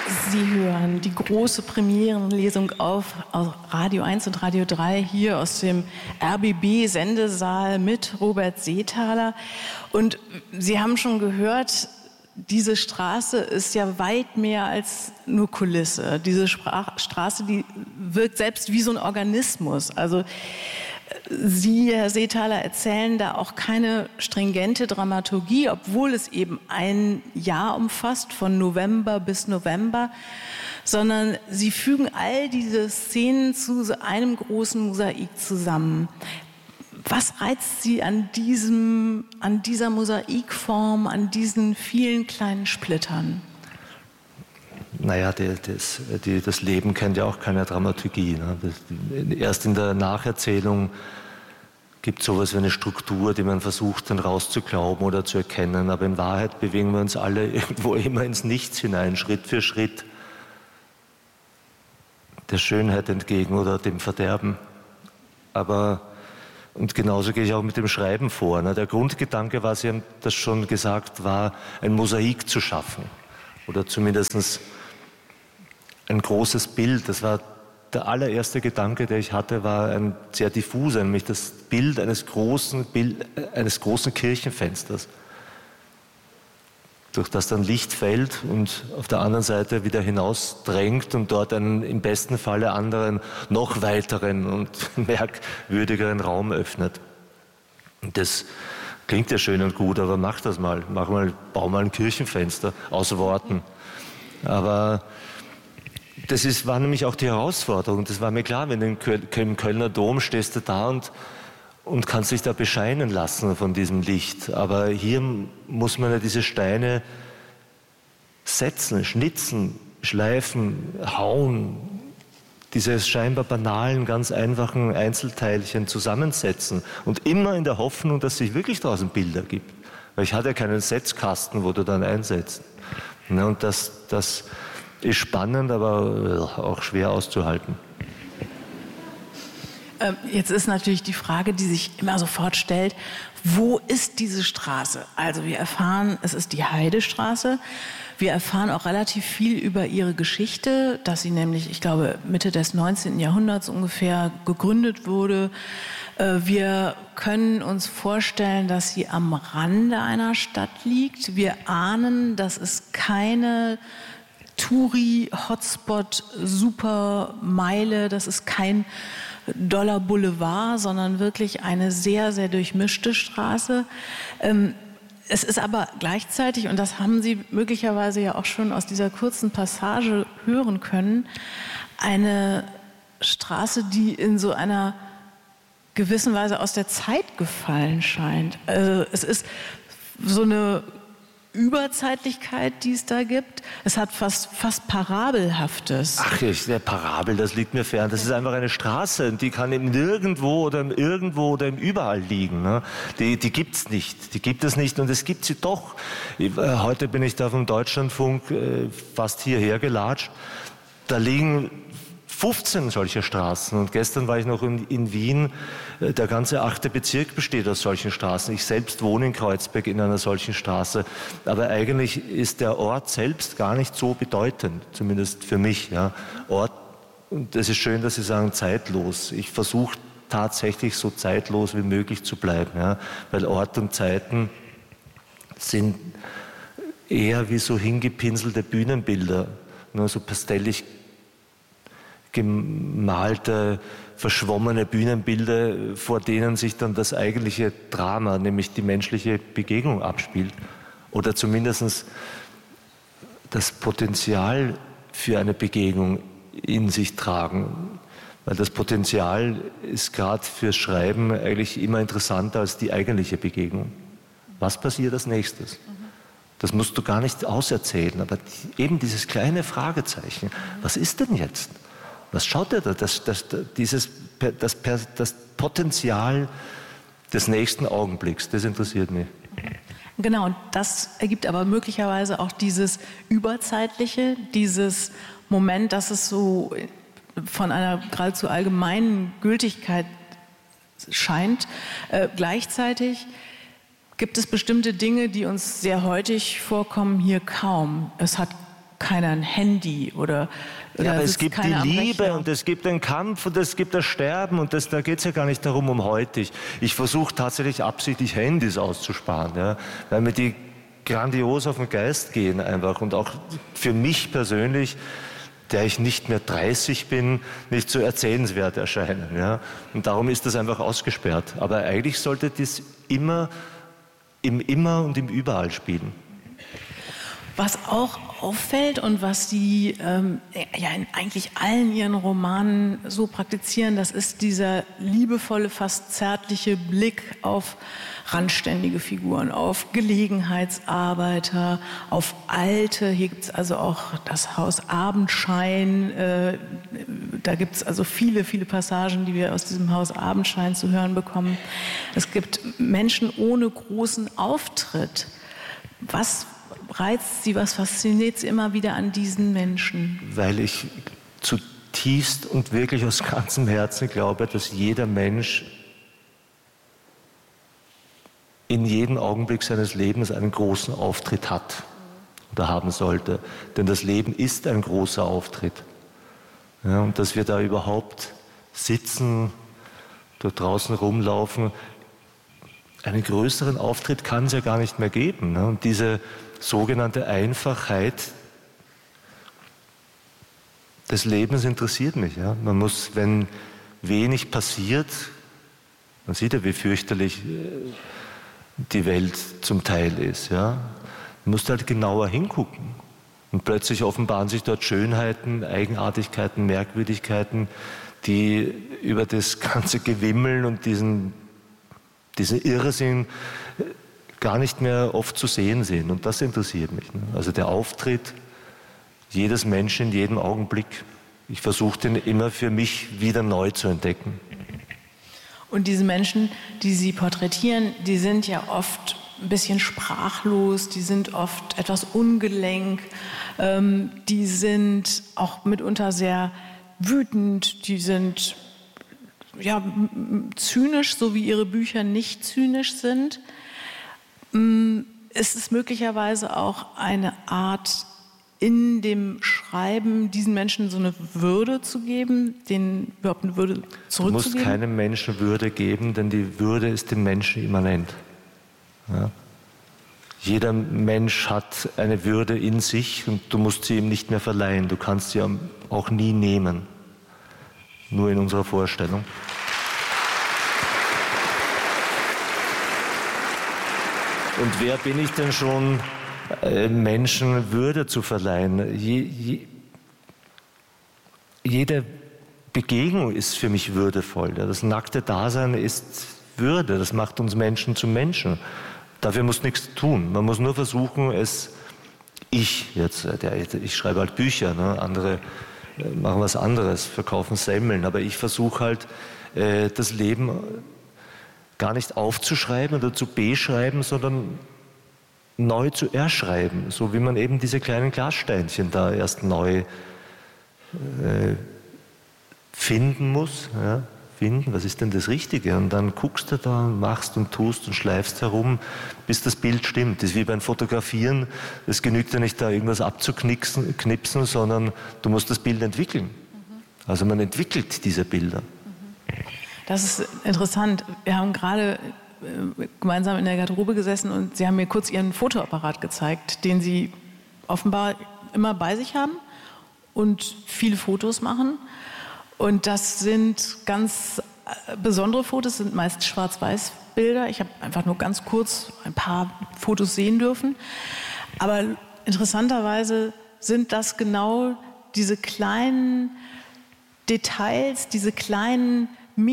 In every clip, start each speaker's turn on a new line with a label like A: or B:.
A: Sie hören die große Premierenlesung auf Radio 1 und Radio 3 hier aus dem RBB-Sendesaal mit Robert Seethaler. Und Sie haben schon gehört, diese Straße ist ja weit mehr als nur Kulisse. Diese Straße, die wirkt selbst wie so ein Organismus. Also Sie, Herr Seethaler, erzählen da auch keine stringente Dramaturgie, obwohl es eben ein Jahr umfasst, von November bis November, sondern Sie fügen all diese Szenen zu so einem großen Mosaik zusammen. Was reizt Sie an dieser Mosaikform, an diesen vielen kleinen Splittern?
B: Naja, das Leben kennt ja auch keine Dramaturgie. Ne? Erst in der Nacherzählung gibt es sowas wie eine Struktur, die man versucht dann rauszuglauben oder zu erkennen. Aber in Wahrheit bewegen wir uns alle irgendwo immer ins Nichts hinein, Schritt für Schritt, der Schönheit entgegen oder dem Verderben. Und genauso gehe ich auch mit dem Schreiben vor. Ne? Der Grundgedanke war, Sie haben das schon gesagt, war ein Mosaik zu schaffen. Oder zumindest ein großes Bild. Das war der allererste Gedanke, der ich hatte, war ein sehr diffuser, nämlich das Bild eines großen Kirchenfensters, durch das dann Licht fällt und auf der anderen Seite wieder hinausdrängt und dort einen im besten Falle anderen, noch weiteren und merkwürdigeren Raum öffnet. Und das klingt ja schön und gut, aber mach das mal. Bau mal ein Kirchenfenster aus Worten. Aber das war nämlich auch die Herausforderung. Das war mir klar, wenn du im Kölner Dom stehst du da und kannst dich da bescheinen lassen von diesem Licht. Aber hier muss man ja diese Steine setzen, schnitzen, schleifen, hauen, diese scheinbar banalen, ganz einfachen Einzelteilchen zusammensetzen und immer in der Hoffnung, dass sich wirklich draußen Bilder gibt. Weil ich hatte ja keinen Setzkasten, wo du dann einsetzt. Und das ist spannend, aber auch schwer auszuhalten.
A: Jetzt ist natürlich die Frage, die sich immer sofort stellt, wo ist diese Straße? Also wir erfahren, es ist die Heidestraße. Wir erfahren auch relativ viel über ihre Geschichte, dass sie nämlich, ich glaube, Mitte des 19. Jahrhunderts ungefähr gegründet wurde. Wir können uns vorstellen, dass sie am Rande einer Stadt liegt. Wir ahnen, dass es keine Touri-Hotspot, Supermeile, das ist kein Dollar Boulevard, sondern wirklich eine sehr, sehr durchmischte Straße. Es ist aber gleichzeitig, und das haben Sie möglicherweise ja auch schon aus dieser kurzen Passage hören können, eine Straße, die in so einer gewissen Weise aus der Zeit gefallen scheint. Also es ist so eine Überzeitlichkeit, die es da gibt. Es hat fast Parabelhaftes.
B: Ach, der Parabel, das liegt mir fern. Das ist einfach eine Straße, die kann im Nirgendwo oder im Irgendwo oder im Überall liegen. Ne? Die gibt's nicht. Die gibt es nicht und es gibt sie doch. Heute bin ich da vom Deutschlandfunk fast hierher gelatscht. Da liegen 15 solcher Straßen und gestern war ich noch in Wien. Der ganze 8. Bezirk besteht aus solchen Straßen. Ich selbst wohne in Kreuzberg in einer solchen Straße. Aber eigentlich ist der Ort selbst gar nicht so bedeutend, zumindest für mich. Ja. Ort, und es ist schön, dass Sie sagen zeitlos. Ich versuche tatsächlich so zeitlos wie möglich zu bleiben, ja, weil Ort und Zeiten sind eher wie so hingepinselte Bühnenbilder, nur so pastellig gemalte, verschwommene Bühnenbilder, vor denen sich dann das eigentliche Drama, nämlich die menschliche Begegnung abspielt. Oder zumindest das Potenzial für eine Begegnung in sich tragen. Weil das Potenzial ist gerade fürs Schreiben eigentlich immer interessanter als die eigentliche Begegnung. Was passiert als nächstes? Das musst du gar nicht auserzählen, aber eben dieses kleine Fragezeichen, was ist denn jetzt? Was schaut er da? Das Potenzial des nächsten Augenblicks, das interessiert mich.
A: Genau, und das ergibt aber möglicherweise auch dieses Überzeitliche, dieses Moment, dass es so von einer geradezu allgemeinen Gültigkeit scheint. Gleichzeitig gibt es bestimmte Dinge, die uns sehr heutig vorkommen, hier kaum. Es hat keiner ein Handy oder
B: aber es gibt die Liebe und es gibt den Kampf und es gibt das Sterben und da geht es ja gar nicht darum, um heute. Ich versuche tatsächlich absichtlich Handys auszusparen, ja, weil mir die grandios auf den Geist gehen einfach und auch für mich persönlich, der ich nicht mehr 30 bin, nicht so erzählenswert erscheinen. Ja. Und darum ist das einfach ausgesperrt. Aber eigentlich sollte das immer im Immer und im Überall spielen.
A: Was auch auffällt und was Sie in eigentlich allen Ihren Romanen so praktizieren, das ist dieser liebevolle, fast zärtliche Blick auf randständige Figuren, auf Gelegenheitsarbeiter, auf Alte. Hier gibt es also auch das Haus Abendschein. Da gibt es also viele, viele Passagen, die wir aus diesem Haus Abendschein zu hören bekommen. Es gibt Menschen ohne großen Auftritt. Was reizt Sie, was fasziniert Sie immer wieder an diesen Menschen?
B: Weil ich zutiefst und wirklich aus ganzem Herzen glaube, dass jeder Mensch in jedem Augenblick seines Lebens einen großen Auftritt hat oder haben sollte. Denn das Leben ist ein großer Auftritt. Ja, und dass wir da überhaupt sitzen, dort draußen rumlaufen, einen größeren Auftritt kann es ja gar nicht mehr geben. Ne? Und diese sogenannte Einfachheit des Lebens interessiert mich. Ja? Man muss, wenn wenig passiert, man sieht ja, wie fürchterlich die Welt zum Teil ist. Ja? Man muss halt genauer hingucken. Und plötzlich offenbaren sich dort Schönheiten, Eigenartigkeiten, Merkwürdigkeiten, die über das ganze Gewimmel und diesen Irrsinn gar nicht mehr oft zu sehen sind. Und das interessiert mich. Ne? Also der Auftritt jedes Menschen in jedem Augenblick. Ich versuche den immer für mich wieder neu zu entdecken.
A: Und diese Menschen, die Sie porträtieren, die sind ja oft ein bisschen sprachlos, die sind oft etwas ungelenk, die sind auch mitunter sehr wütend, die sind ja, zynisch, so wie Ihre Bücher nicht zynisch sind. Ist es möglicherweise auch eine Art, in dem Schreiben diesen Menschen so eine Würde zu geben, denen überhaupt eine Würde zurückzugeben?
B: Du musst keinem Menschen Würde geben, denn die Würde ist dem Menschen immanent. Ja? Jeder Mensch hat eine Würde in sich und du musst sie ihm nicht mehr verleihen. Du kannst sie auch nie nehmen, nur in unserer Vorstellung. Und wer bin ich denn schon, Menschen Würde zu verleihen? Jede Begegnung ist für mich würdevoll. Das nackte Dasein ist Würde, das macht uns Menschen zu Menschen. Dafür muss nichts tun. Man muss nur versuchen, ich schreibe halt Bücher, ne? Andere machen was anderes, verkaufen Semmeln, aber ich versuche halt, das Leben gar nicht aufzuschreiben oder zu beschreiben, sondern neu zu erschreiben, so wie man eben diese kleinen Glassteinchen da erst neu finden muss. Ja? Finden, was ist denn das Richtige? Und dann guckst du da und machst und tust und schleifst herum, bis das Bild stimmt. Das ist wie beim Fotografieren. Es genügt ja nicht, da irgendwas abzuknipsen, sondern du musst das Bild entwickeln. Also man entwickelt diese Bilder.
A: Das ist interessant. Wir haben gerade gemeinsam in der Garderobe gesessen und Sie haben mir kurz Ihren Fotoapparat gezeigt, den Sie offenbar immer bei sich haben und viele Fotos machen. Und das sind ganz besondere Fotos, sind meist Schwarz-Weiß-Bilder. Ich habe einfach nur ganz kurz ein paar Fotos sehen dürfen. Aber interessanterweise sind das genau diese kleinen Details, diese kleinen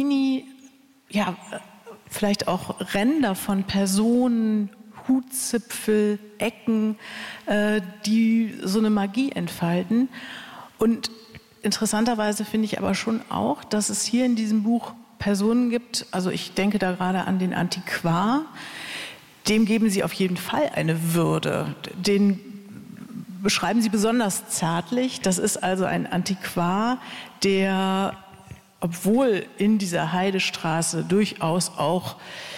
A: vielleicht auch Ränder von Personen, Hutzipfel, Ecken, die so eine Magie entfalten. Und interessanterweise finde ich aber schon auch, dass es hier in diesem Buch Personen gibt, also ich denke da gerade an den Antiquar, dem geben Sie auf jeden Fall eine Würde. Den beschreiben Sie besonders zärtlich. Das ist also ein Antiquar, der, obwohl in dieser Heidestraße durchaus auch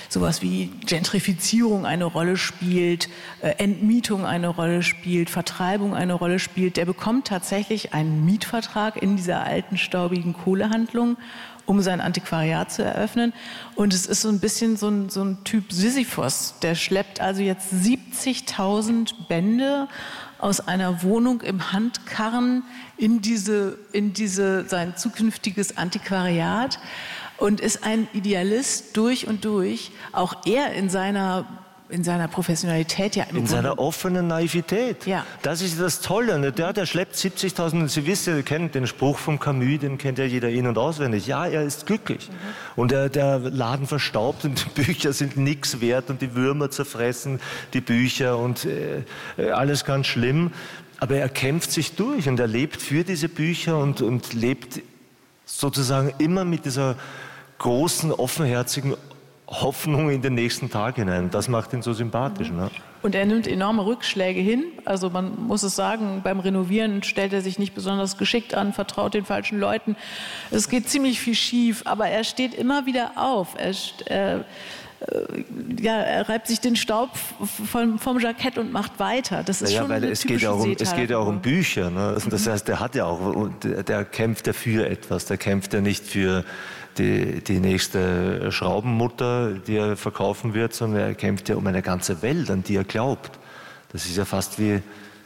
A: sowas wie Gentrifizierung eine Rolle spielt, Entmietung eine Rolle spielt, Vertreibung eine Rolle spielt, der bekommt tatsächlich einen Mietvertrag in dieser alten, staubigen Kohlehandlung, um sein Antiquariat zu eröffnen. Und es ist so ein bisschen so ein Typ Sisyphos. Der schleppt also jetzt 70.000 Bände aus einer Wohnung im Handkarren in sein zukünftiges Antiquariat und ist ein Idealist durch und durch. Auch er in seiner Professionalität, ja.
B: In seiner offenen Naivität.
A: Ja.
B: Das ist das Tolle. Und der schleppt 70.000. Sie wissen, ihr kennt den Spruch von Camus, den kennt ja jeder in- und auswendig. Ja, er ist glücklich. Und der Laden verstaubt und die Bücher sind nichts wert und die Würmer zerfressen die Bücher und alles ganz schlimm. Aber er kämpft sich durch und er lebt für diese Bücher und lebt sozusagen immer mit dieser großen, offenherzigen Hoffnung in den nächsten Tag hinein. Das macht ihn so sympathisch. Ne?
A: Und er nimmt enorme Rückschläge hin. Also man muss es sagen, beim Renovieren stellt er sich nicht besonders geschickt an, vertraut den falschen Leuten. Es geht ziemlich viel schief, aber er steht immer wieder auf. Er reibt sich den Staub vom Jackett und macht weiter. Das ist schon
B: weil
A: eine
B: es geht ja auch um Bücher. Ne? Das heißt, der kämpft ja für etwas. Der kämpft ja nicht für die nächste Schraubenmutter, die er verkaufen wird, sondern er kämpft ja um eine ganze Welt, an die er glaubt. Das ist ja fast wie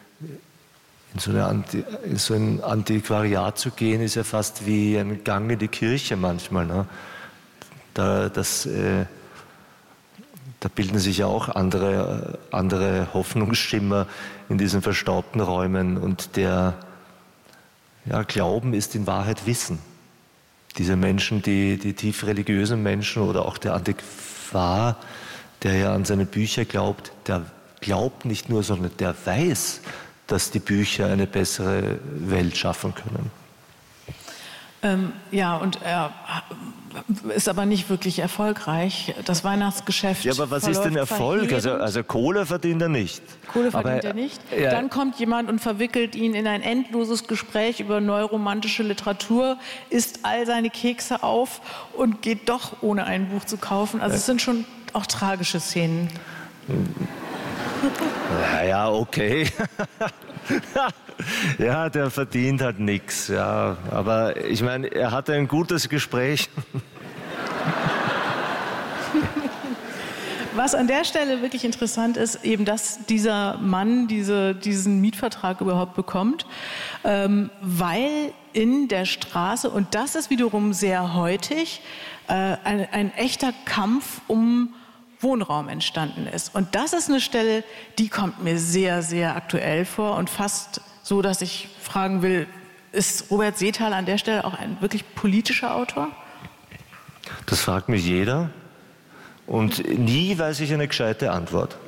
B: in so ein Antiquariat zu gehen, ist ja fast wie ein Gang in die Kirche manchmal. Ne? Da bilden sich ja auch andere Hoffnungsschimmer in diesen verstaubten Räumen. Und Glauben ist in Wahrheit Wissen. Diese Menschen, die tief religiösen Menschen oder auch der Antiquar, der ja an seine Bücher glaubt, der glaubt nicht nur, sondern der weiß, dass die Bücher eine bessere Welt schaffen können.
A: Und er ist aber nicht wirklich erfolgreich. Das Weihnachtsgeschäft.
B: Ja, aber was ist denn Erfolg? Also Kohle verdient er nicht.
A: Kohle verdient er nicht. Ja. Dann kommt jemand und verwickelt ihn in ein endloses Gespräch über neuromantische Literatur, isst all seine Kekse auf und geht doch, ohne ein Buch zu kaufen. Also es sind schon auch tragische Szenen.
B: Ja, okay. Ja, der verdient halt nichts. Ja. Aber ich meine, er hatte ein gutes Gespräch.
A: Was an der Stelle wirklich interessant ist, eben, dass dieser Mann diesen Mietvertrag überhaupt bekommt, weil in der Straße, und das ist wiederum sehr heutig, ein echter Kampf um Wohnraum entstanden ist. Und das ist eine Stelle, die kommt mir sehr, sehr aktuell vor und fast so, dass ich fragen will, ist Robert Seethaler an der Stelle auch ein wirklich politischer Autor?
B: Das fragt mich jeder und nie weiß ich eine gescheite Antwort.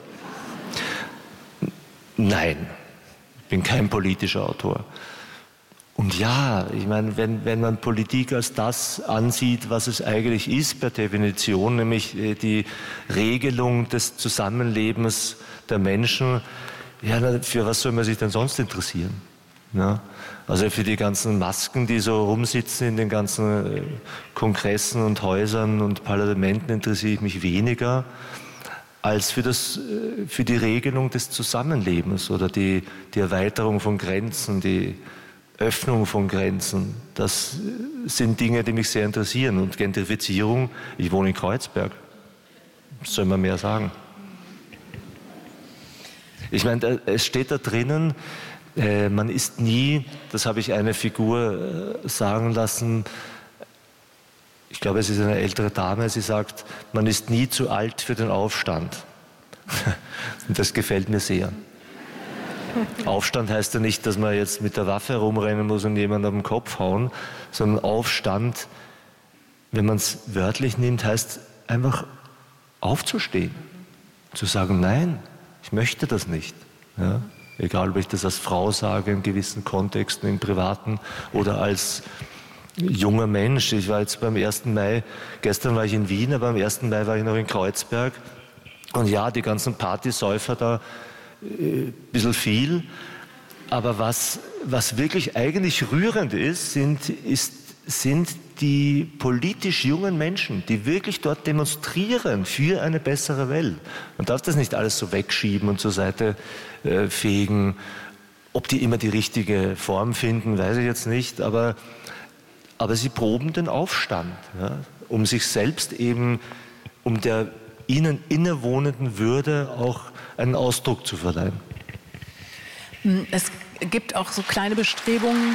B: Nein, ich bin kein politischer Autor. Und ja, ich meine, wenn man Politik als das ansieht, was es eigentlich ist per Definition, nämlich die Regelung des Zusammenlebens der Menschen, ja, für was soll man sich denn sonst interessieren? Ja? Also für die ganzen Masken, die so rumsitzen in den ganzen Kongressen und Häusern und Parlamenten interessiere ich mich weniger als für die Regelung des Zusammenlebens oder die Erweiterung von Grenzen, die Öffnung von Grenzen. Das sind Dinge, die mich sehr interessieren. Und Gentrifizierung, ich wohne in Kreuzberg, was soll man mehr sagen? Ich meine, es steht da drinnen, man ist nie, das habe ich eine Figur sagen lassen, ich glaube, es ist eine ältere Dame, sie sagt, man ist nie zu alt für den Aufstand. Und das gefällt mir sehr. Aufstand heißt ja nicht, dass man jetzt mit der Waffe herumrennen muss und jemanden auf den Kopf hauen, sondern Aufstand, wenn man es wörtlich nimmt, heißt einfach aufzustehen, zu sagen, nein, ich möchte das nicht. Ja? Egal, ob ich das als Frau sage, in gewissen Kontexten, im Privaten oder als junger Mensch. Ich war jetzt beim 1. Mai, gestern war ich in Wien, aber am 1. Mai war ich noch in Kreuzberg. Und ja, die ganzen Partysäufer da, ein bisschen viel. Aber was wirklich eigentlich rührend ist, sind die politisch jungen Menschen, die wirklich dort demonstrieren für eine bessere Welt. Man darf das nicht alles so wegschieben und zur Seite fegen. Ob die immer die richtige Form finden, weiß ich jetzt nicht, aber sie proben den Aufstand, ja, um sich selbst eben, um der ihnen innewohnenden Würde auch einen Ausdruck zu verleihen.
A: Es gibt auch so kleine Bestrebungen.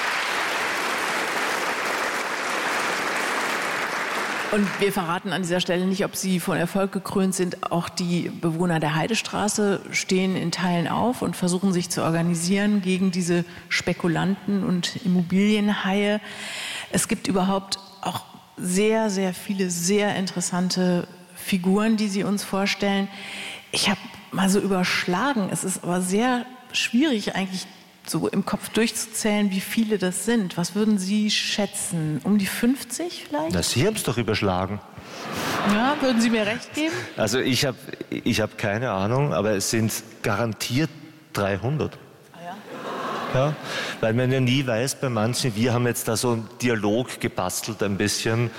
A: Und wir verraten an dieser Stelle nicht, ob sie von Erfolg gekrönt sind. Auch die Bewohner der Heidestraße stehen in Teilen auf und versuchen sich zu organisieren gegen diese Spekulanten und Immobilienhaie. Es gibt überhaupt auch sehr, sehr viele sehr interessante Figuren, die sie uns vorstellen. Ich habe mal so überschlagen. Es ist aber sehr schwierig eigentlich so im Kopf durchzuzählen, wie viele das sind. Was würden Sie schätzen? Um die 50 vielleicht?
B: Na, Sie haben es doch überschlagen.
A: Ja, würden Sie mir recht geben?
B: Also ich hab keine Ahnung, aber es sind garantiert 300.
A: Ah ja?
B: Ja, weil man ja nie weiß bei manchen, wir haben jetzt da so einen Dialog gebastelt ein bisschen.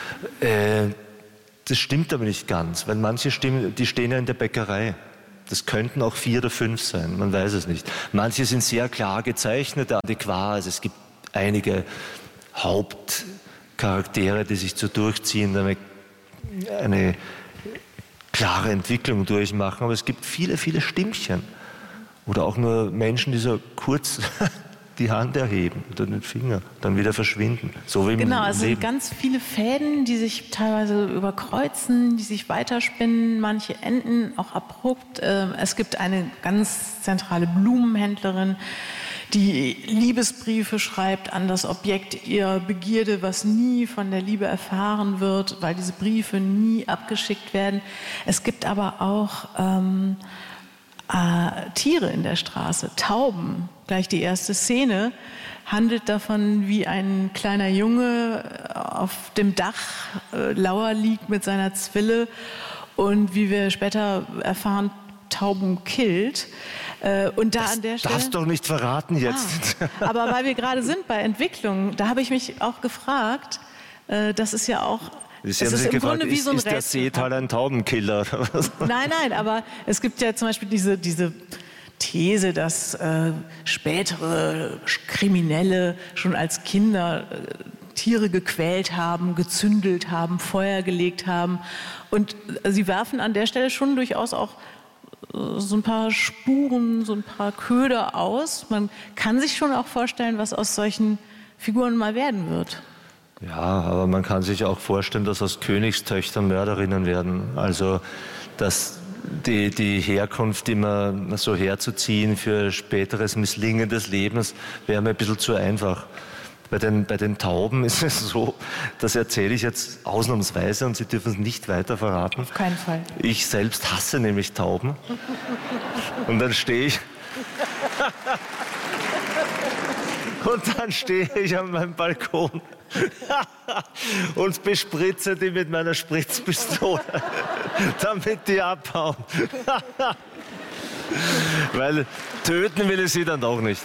B: Das stimmt aber nicht ganz, weil manche Stimmen, die stehen ja in der Bäckerei. Das könnten auch 4 oder 5 sein, man weiß es nicht. Manche sind sehr klar gezeichnet, adäquat. Also es gibt einige Hauptcharaktere, die sich so durchziehen, eine klare Entwicklung durchmachen. Aber es gibt viele, viele Stimmchen. Oder auch nur Menschen, die so kurz die Hand erheben oder den Finger, dann wieder verschwinden. So wie im
A: Genau, es
B: Leben.
A: sind ganz viele Fäden, die sich teilweise überkreuzen, die sich weiterspinnen, manche enden auch abrupt. Es gibt eine ganz zentrale Blumenhändlerin, die Liebesbriefe schreibt an das Objekt ihrer Begierde, was nie von der Liebe erfahren wird, weil diese Briefe nie abgeschickt werden. Es gibt aber auch Tiere in der Straße, Tauben. Gleich die erste Szene handelt davon, wie ein kleiner Junge auf dem Dach lauer liegt mit seiner Zwille und wie wir später erfahren, Tauben killt. Und da an der Stelle.
B: Darfst doch nicht verraten jetzt.
A: Aber weil wir gerade sind bei Entwicklung, da habe ich mich auch gefragt, das ist ja auch.
B: Sie haben sich gefragt,
A: wie so ein
B: ist der Seetal ein Taubenkiller? Oder was?
A: Nein, aber es gibt ja zum Beispiel diese These, dass spätere Kriminelle schon als Kinder Tiere gequält haben, gezündelt haben, Feuer gelegt haben. Und sie werfen an der Stelle schon durchaus auch so ein paar Spuren, so ein paar Köder aus. Man kann sich schon auch vorstellen, was aus solchen Figuren mal werden wird.
B: Ja, aber man kann sich auch vorstellen, dass aus Königstöchtern Mörderinnen werden. Also, dass die Herkunft immer so herzuziehen für späteres Misslingen des Lebens, wäre mir ein bisschen zu einfach. Bei den Tauben ist es so, das erzähle ich jetzt ausnahmsweise und Sie dürfen es nicht weiter verraten.
A: Auf keinen Fall.
B: Ich selbst hasse nämlich Tauben. Und dann stehe ich... Und dann stehe ich an meinem Balkon und bespritze die mit meiner Spritzpistole, damit die abhauen. Weil töten will ich sie dann doch nicht.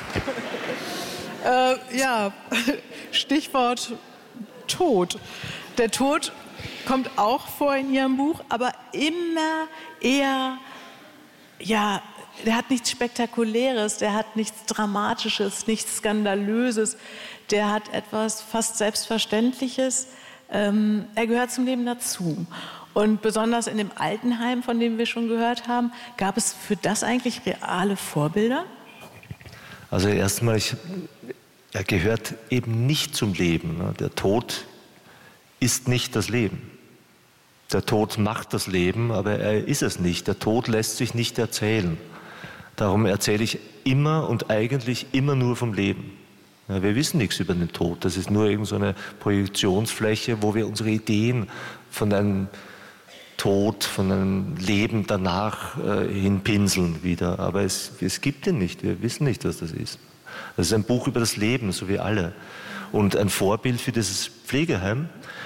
A: Ja, Stichwort Tod. Der Tod kommt auch vor in Ihrem Buch, aber immer eher, ja, der hat nichts Spektakuläres, der hat nichts Dramatisches, nichts Skandalöses, der hat etwas fast Selbstverständliches. Er gehört zum Leben dazu. Und besonders in dem Altenheim, von dem wir schon gehört haben, gab es für das eigentlich reale Vorbilder?
B: Also erstmal, er gehört eben nicht zum Leben. Der Tod ist nicht das Leben. Der Tod macht das Leben, aber er ist es nicht. Der Tod lässt sich nicht erzählen. Darum erzähle ich immer und eigentlich immer nur vom Leben. Ja, wir wissen nichts über den Tod. Das ist nur irgend so eine Projektionsfläche, wo wir unsere Ideen von einem Tod, von einem Leben danach hinpinseln wieder. Aber es gibt ihn nicht. Wir wissen nicht, was das ist. Das ist ein Buch über das Leben, so wie alle. Und ein Vorbild für dieses Pflegeheim.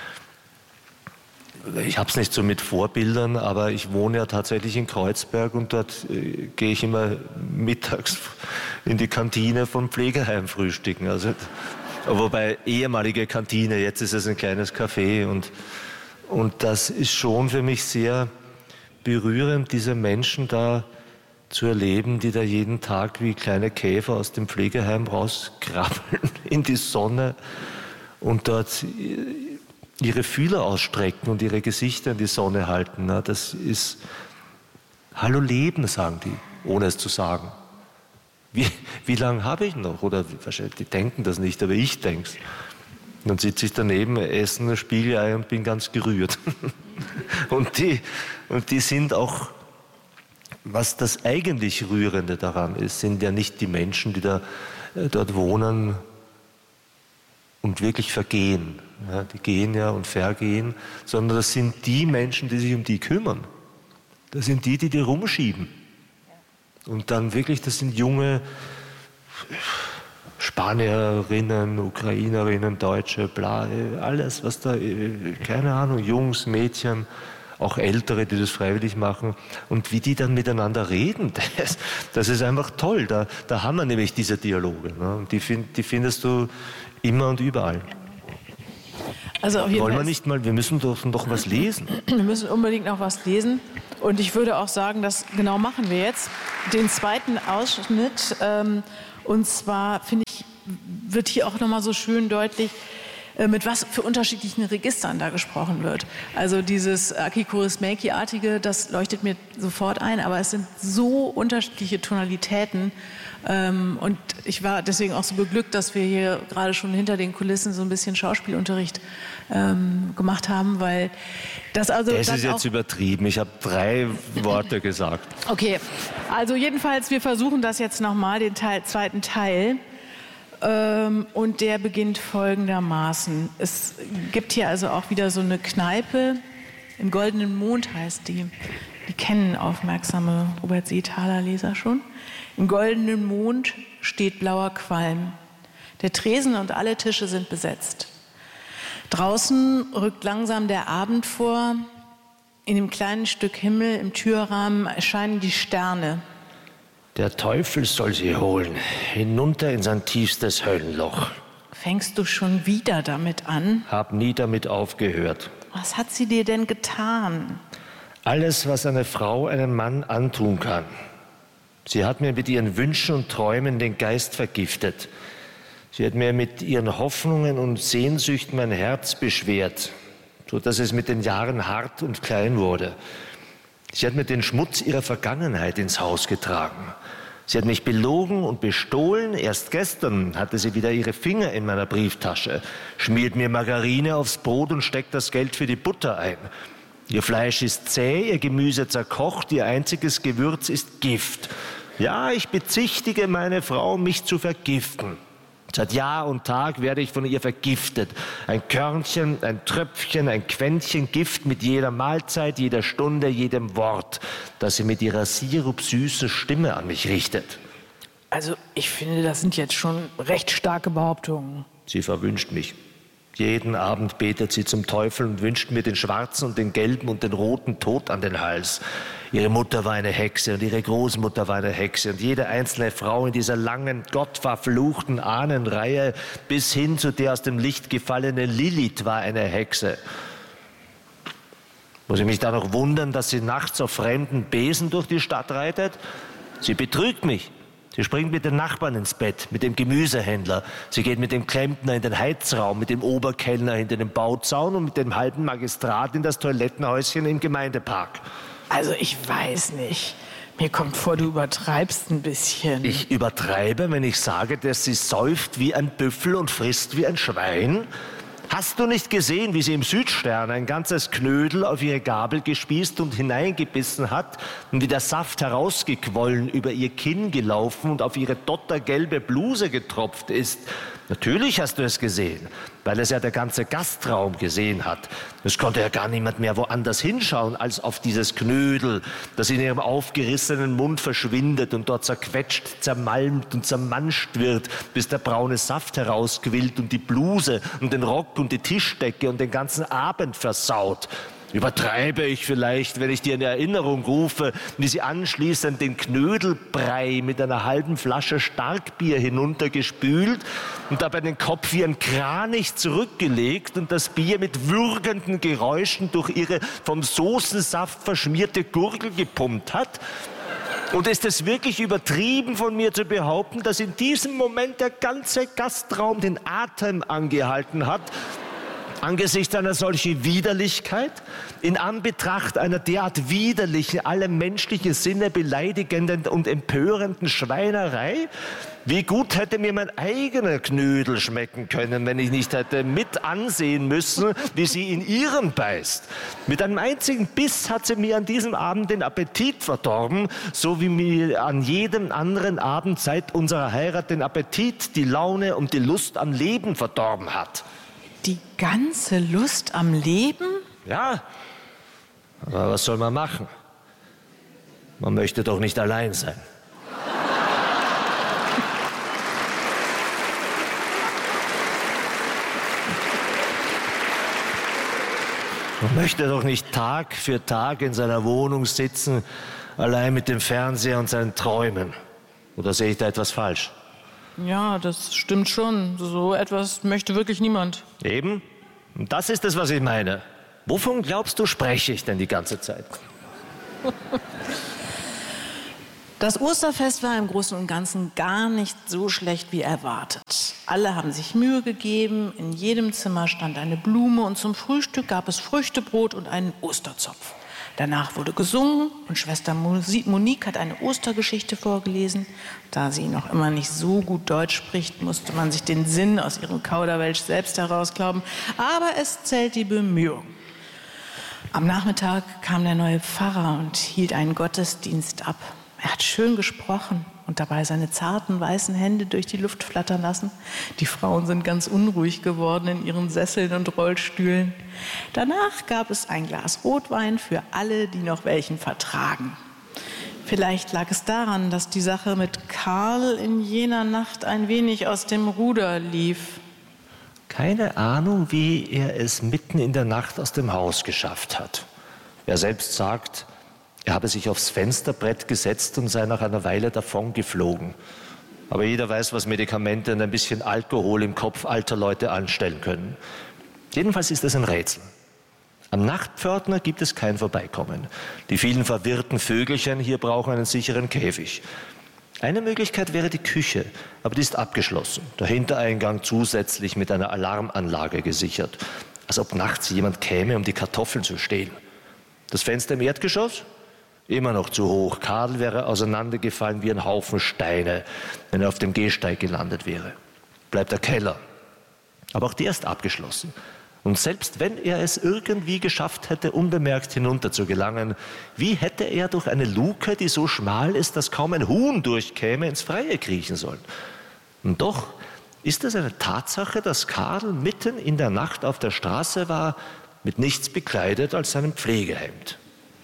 B: Ich habe es nicht so mit Vorbildern, aber ich wohne ja tatsächlich in Kreuzberg und dort gehe ich immer mittags in die Kantine vom Pflegeheim frühstücken. Also Wobei ehemalige Kantine, jetzt ist es ein kleines Café und das ist schon für mich sehr berührend, diese Menschen da zu erleben, die da jeden Tag wie kleine Käfer aus dem Pflegeheim rauskrabbeln in die Sonne und dort ihre Fühler ausstrecken und ihre Gesichter in die Sonne halten. Das ist Hallo Leben, sagen die, ohne es zu sagen. Wie lange habe ich noch? Oder wahrscheinlich, die denken das nicht, aber ich denke es. Dann sitze ich daneben, esse ein Spiegelei und bin ganz gerührt. und die sind auch, was das eigentlich Rührende daran ist, sind ja nicht die Menschen, die da dort wohnen und wirklich vergehen. Ja, die gehen ja und vergehen, sondern das sind die Menschen, die sich um die kümmern. Das sind die rumschieben. Und dann wirklich, das sind junge Spanierinnen, Ukrainerinnen, Deutsche, bla, alles, was da, keine Ahnung, Jungs, Mädchen, auch Ältere, die das freiwillig machen. Und wie die dann miteinander reden, das ist einfach toll. Da haben wir nämlich diese Dialoge. Ne? Und die findest du immer und überall.
A: Also auf jeden
B: Wollen
A: Fall
B: wir nicht mal, wir müssen doch noch was lesen.
A: Wir müssen unbedingt noch was lesen. Und ich würde auch sagen, das genau machen wir jetzt. Den zweiten Ausschnitt. Und zwar, finde ich, wird hier auch nochmal so schön deutlich, mit was für unterschiedlichen Registern da gesprochen wird. Also dieses Aki Kaurismäki-artige, das leuchtet mir sofort ein, aber es sind so unterschiedliche Tonalitäten. Und ich war deswegen auch so beglückt, dass wir hier gerade schon hinter den Kulissen so ein bisschen Schauspielunterricht gemacht haben, weil das also...
B: Das ist jetzt übertrieben. Ich habe 3 Worte gesagt.
A: Okay, also jedenfalls, wir versuchen das jetzt nochmal, den zweiten Teil. Und der beginnt folgendermaßen. Es gibt hier also auch wieder so eine Kneipe, im Goldenen Mond heißt die. Die kennen aufmerksame Robert Seethaler-Leser schon. Im Goldenen Mond steht blauer Qualm. Der Tresen und alle Tische sind besetzt. Draußen rückt langsam der Abend vor. In dem kleinen Stück Himmel im Türrahmen erscheinen die Sterne.
C: Der Teufel soll sie holen, hinunter in sein tiefstes Höllenloch.
A: Fängst du schon wieder damit an?
C: Hab nie damit aufgehört.
A: Was hat sie dir denn getan?
C: Alles, was eine Frau einem Mann antun kann. Sie hat mir mit ihren Wünschen und Träumen den Geist vergiftet. Sie hat mir mit ihren Hoffnungen und Sehnsüchten mein Herz beschwert, so dass es mit den Jahren hart und klein wurde. Sie hat mir den Schmutz ihrer Vergangenheit ins Haus getragen. Sie hat mich belogen und bestohlen. Erst gestern hatte sie wieder ihre Finger in meiner Brieftasche, schmiert mir Margarine aufs Brot und steckt das Geld für die Butter ein. Ihr Fleisch ist zäh, ihr Gemüse zerkocht, ihr einziges Gewürz ist Gift. Ja, ich bezichtige meine Frau, mich zu vergiften. Seit Jahr und Tag werde ich von ihr vergiftet. Ein Körnchen, ein Tröpfchen, ein Quäntchen Gift mit jeder Mahlzeit, jeder Stunde, jedem Wort, das sie mit ihrer sirupsüßen Stimme an mich richtet.
A: Also ich finde, das sind jetzt schon recht starke Behauptungen.
C: Sie verwünscht mich. Jeden Abend betet sie zum Teufel und wünscht mir den schwarzen und den gelben und den roten Tod an den Hals. Ihre Mutter war eine Hexe und ihre Großmutter war eine Hexe und jede einzelne Frau in dieser langen, gottverfluchten Ahnenreihe bis hin zu der aus dem Licht gefallenen Lilith war eine Hexe. Muss ich mich da noch wundern, dass sie nachts auf fremden Besen durch die Stadt reitet? Sie betrügt mich. Sie springt mit den Nachbarn ins Bett, mit dem Gemüsehändler. Sie geht mit dem Klempner in den Heizraum, mit dem Oberkellner hinter den Bauzaun und mit dem halben Magistrat in das Toilettenhäuschen im Gemeindepark.
A: Also ich weiß nicht. Mir kommt vor, du übertreibst ein bisschen.
C: Ich übertreibe, wenn ich sage, dass sie säuft wie ein Büffel und frisst wie ein Schwein? Hast du nicht gesehen, wie sie im Südstern ein ganzes Knödel auf ihre Gabel gespießt und hineingebissen hat und wie der Saft herausgequollen über ihr Kinn gelaufen und auf ihre dottergelbe Bluse getropft ist? Natürlich hast du es gesehen, weil es ja der ganze Gastraum gesehen hat. Es konnte ja gar niemand mehr woanders hinschauen als auf dieses Knödel, das in ihrem aufgerissenen Mund verschwindet und dort zerquetscht, zermalmt und zermanscht wird, bis der braune Saft herausquillt und die Bluse und den Rock und die Tischdecke und den ganzen Abend versaut.
B: Übertreibe ich vielleicht, wenn ich dir in Erinnerung rufe, wie sie anschließend den Knödelbrei mit einer halben Flasche Starkbier hinuntergespült und dabei den Kopf wie ein Kranich zurückgelegt und das Bier mit würgenden Geräuschen durch ihre vom Soßensaft verschmierte Gurgel gepumpt hat? Und ist es wirklich übertrieben von mir zu behaupten, dass in diesem Moment der ganze Gastraum den Atem angehalten hat, angesichts einer solchen Widerlichkeit, in Anbetracht einer derart widerlichen, alle menschliche Sinne beleidigenden und empörenden Schweinerei? Wie gut hätte mir mein eigener Knödel schmecken können, wenn ich nicht hätte mit ansehen müssen, wie sie in ihren beißt. Mit einem einzigen Biss hat sie mir an diesem Abend den Appetit verdorben, so wie mir an jedem anderen Abend seit unserer Heirat den Appetit, die Laune und die Lust am Leben verdorben hat.
A: Die ganze Lust am Leben?
B: Ja, aber was soll man machen? Man möchte doch nicht allein sein. Man möchte doch nicht Tag für Tag in seiner Wohnung sitzen, allein mit dem Fernseher und seinen Träumen. Oder sehe ich da etwas falsch?
A: Ja, das stimmt schon. So etwas möchte wirklich niemand.
B: Eben. Und das ist es, was ich meine. Wovon glaubst du, spreche ich denn die ganze Zeit?
A: Das Osterfest war im Großen und Ganzen gar nicht so schlecht wie erwartet. Alle haben sich Mühe gegeben, in jedem Zimmer stand eine Blume und zum Frühstück gab es Früchtebrot und einen Osterzopf. Danach wurde gesungen und Schwester Monique hat eine Ostergeschichte vorgelesen. Da sie noch immer nicht so gut Deutsch spricht, musste man sich den Sinn aus ihrem Kauderwelsch selbst herausglauben. Aber es zählt die Bemühung. Am Nachmittag kam der neue Pfarrer und hielt einen Gottesdienst ab. Er hat schön gesprochen und dabei seine zarten weißen Hände durch die Luft flattern lassen. Die Frauen sind ganz unruhig geworden in ihren Sesseln und Rollstühlen. Danach gab es ein Glas Rotwein für alle, die noch welchen vertragen. Vielleicht lag es daran, dass die Sache mit Karl in jener Nacht ein wenig aus dem Ruder lief.
B: Keine Ahnung, wie er es mitten in der Nacht aus dem Haus geschafft hat. Er selbst sagt, er habe sich aufs Fensterbrett gesetzt und sei nach einer Weile davon geflogen. Aber jeder weiß, was Medikamente und ein bisschen Alkohol im Kopf alter Leute anstellen können. Jedenfalls ist es ein Rätsel. Am Nachtpförtner gibt es kein Vorbeikommen. Die vielen verwirrten Vögelchen hier brauchen einen sicheren Käfig. Eine Möglichkeit wäre die Küche, aber die ist abgeschlossen. Der Hintereingang zusätzlich mit einer Alarmanlage gesichert. Als ob nachts jemand käme, um die Kartoffeln zu stehlen. Das Fenster im Erdgeschoss? Immer noch zu hoch. Karl wäre auseinandergefallen wie ein Haufen Steine, wenn er auf dem Gehsteig gelandet wäre. Bleibt der Keller. Aber auch der ist abgeschlossen. Und selbst wenn er es irgendwie geschafft hätte, unbemerkt hinunter zu gelangen, wie hätte er durch eine Luke, die so schmal ist, dass kaum ein Huhn durchkäme, ins Freie kriechen sollen? Und doch ist es eine Tatsache, dass Karl mitten in der Nacht auf der Straße war, mit nichts bekleidet als seinem Pflegehemd.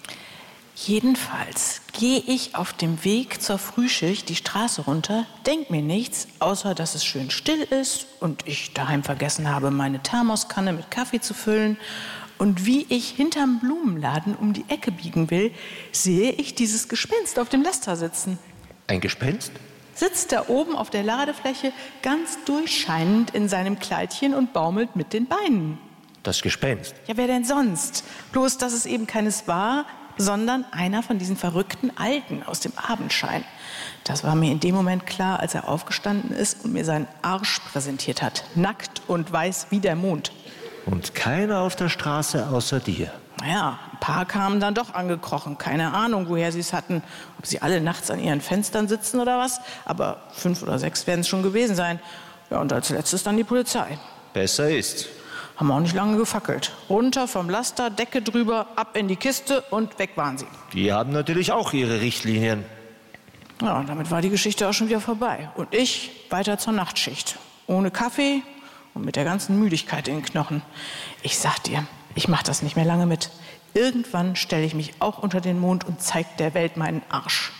A: Jedenfalls gehe ich auf dem Weg zur Frühschicht die Straße runter, denk mir nichts, außer dass es schön still ist und ich daheim vergessen habe, meine Thermoskanne mit Kaffee zu füllen. Und wie ich hinterm Blumenladen um die Ecke biegen will, sehe ich dieses Gespenst auf dem Laster sitzen.
B: Ein Gespenst?
A: Sitzt da oben auf der Ladefläche, ganz durchscheinend in seinem Kleidchen und baumelt mit den Beinen.
B: Das Gespenst?
A: Ja, wer denn sonst? Bloß, dass es eben keines war, sondern einer von diesen verrückten Alten aus dem Abendschein. Das war mir in dem Moment klar, als er aufgestanden ist und mir seinen Arsch präsentiert hat. Nackt und weiß wie der Mond.
B: Und keiner auf der Straße außer dir?
A: Naja, ein paar kamen dann doch angekrochen. Keine Ahnung, woher sie es hatten. Ob sie alle nachts an ihren Fenstern sitzen oder was. Aber 5 oder 6 werden es schon gewesen sein. Ja, und als letztes dann die Polizei.
B: Besser ist.
A: Haben auch nicht lange gefackelt. Runter vom Laster, Decke drüber, ab in die Kiste und weg waren sie.
B: Die haben natürlich auch ihre Richtlinien.
A: Ja, und damit war die Geschichte auch schon wieder vorbei. Und ich weiter zur Nachtschicht. Ohne Kaffee und mit der ganzen Müdigkeit in den Knochen. Ich sag dir, ich mach das nicht mehr lange mit. Irgendwann stelle ich mich auch unter den Mond und zeig der Welt meinen Arsch.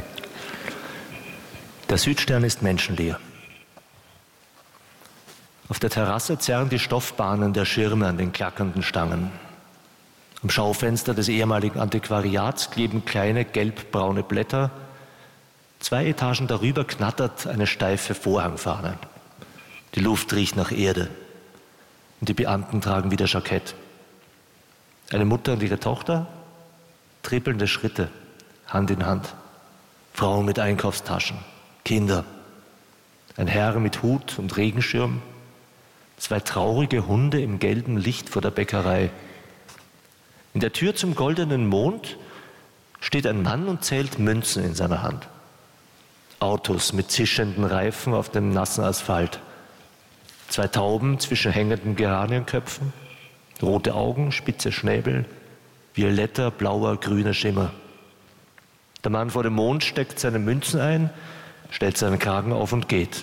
A: Der
B: Südstern ist menschenleer. Auf Auf der Terrasse zerren die Stoffbahnen der Schirme an den klackernden Stangen. Am Schaufenster des ehemaligen Antiquariats kleben kleine gelbbraune Blätter. 2 Etagen darüber knattert eine steife Vorhangfahne. Die Luft riecht nach Erde und die Beamten tragen wieder Jackett. Eine Mutter und ihre Tochter, trippelnde Schritte, Hand in Hand. Frauen mit Einkaufstaschen, Kinder, ein Herr mit Hut und Regenschirm, 2 traurige Hunde im gelben Licht vor der Bäckerei. In der Tür zum Goldenen Mond steht ein Mann und zählt Münzen in seiner Hand. Autos mit zischenden Reifen auf dem nassen Asphalt. 2 Tauben zwischen hängenden Geranienköpfen, rote Augen, spitze Schnäbel, violetter, blauer, grüner Schimmer. Der Mann vor dem Mond steckt seine Münzen ein, stellt seinen Kragen auf und geht.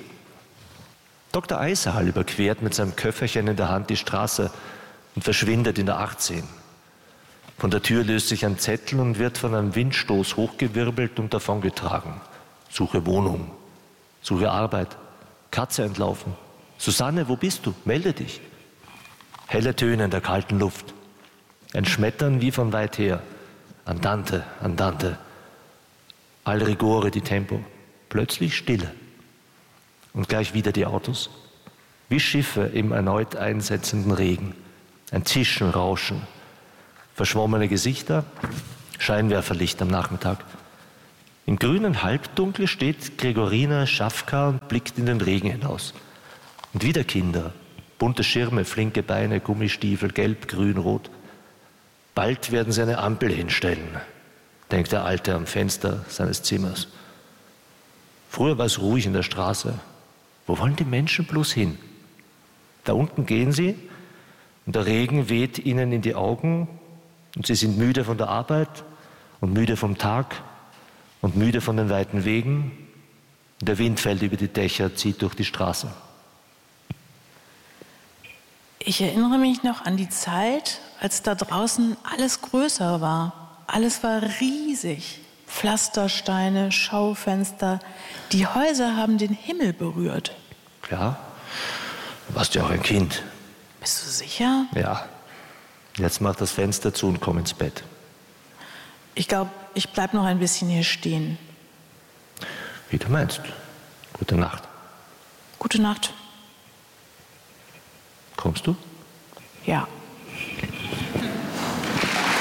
B: Dr. Eisal überquert mit seinem Köfferchen in der Hand die Straße und verschwindet in der 18. Von der Tür löst sich ein Zettel und wird von einem Windstoß hochgewirbelt und davongetragen. Suche Wohnung, suche Arbeit, Katze entlaufen. Susanne, wo bist du? Melde dich. Helle Töne in der kalten Luft. Ein Schmettern wie von weit her. Andante, andante. Al rigore di tempo. Plötzlich Stille. Und gleich wieder die Autos. Wie Schiffe im erneut einsetzenden Regen. Ein Zischen, Rauschen. Verschwommene Gesichter. Scheinwerferlicht am Nachmittag. Im grünen Halbdunkel steht Gregorina Schafka und blickt in den Regen hinaus. Und wieder Kinder. Bunte Schirme, flinke Beine, Gummistiefel, gelb, grün, rot. Bald werden sie eine Ampel hinstellen, denkt der Alte am Fenster seines Zimmers. Früher war es ruhig in der Straße. Wo wollen die Menschen bloß hin? Da unten gehen sie und der Regen weht ihnen in die Augen und sie sind müde von der Arbeit und müde vom Tag und müde von den weiten Wegen. Und der Wind fällt über die Dächer, zieht durch die Straße.
A: Ich erinnere mich noch an die Zeit, als da draußen alles größer war. Alles war riesig. Pflastersteine, Schaufenster. Die Häuser haben den Himmel berührt.
B: Klar, du warst ja auch ein Kind.
A: Bist du sicher?
B: Ja. Jetzt mach das Fenster zu und komm ins Bett.
A: Ich glaube, ich bleib noch ein bisschen hier stehen.
B: Wie du meinst. Gute Nacht.
A: Gute Nacht.
B: Kommst du?
A: Ja.